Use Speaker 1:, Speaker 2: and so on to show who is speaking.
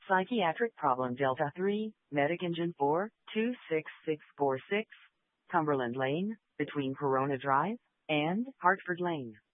Speaker 1: Psychiatric problem Delta 3, Medic Engine 4, 26646, Cumberland Lane, between Corona Drive and Hartford Lane.